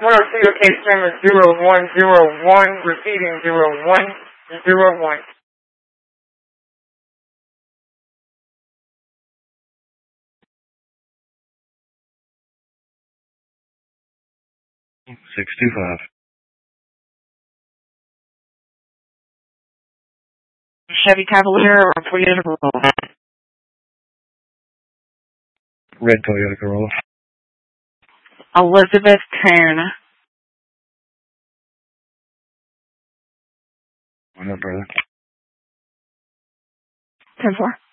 102, your case number 0101, repeating 0101. $625. Chevy Cavalier or Toyota Corolla? Red Toyota Corolla. Elizabeth 10. What up, brother? 10-4.